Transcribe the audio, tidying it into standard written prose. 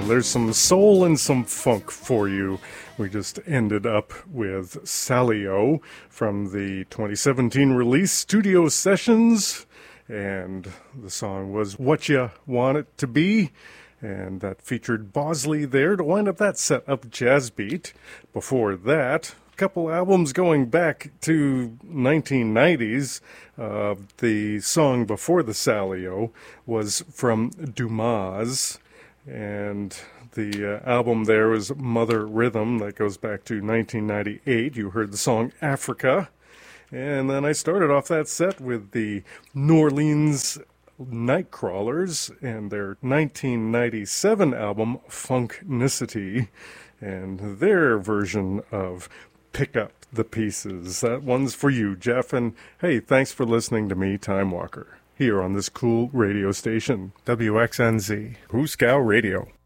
there's some soul and some funk for you. We just ended up with Sally-O from the 2017 release Studio Sessions, and the song was What Ya Want It To Be, and that featured Bosley there to wind up that set up Jazz Beat. Before that, a couple albums going back to 1990s. The song before the Sally-O was from Dumas, and the album there was Mother Rhythm. That goes back to 1998. You heard the song Africa. And then I started off that set with the New Orleans Nightcrawlers and their 1997 album Funknicity, and their version of Pick Up the Pieces. That one's for you, Jeff. And hey, thanks for listening to me, Time Walker, here on this cool radio station, WXNZ, Hooskow Radio.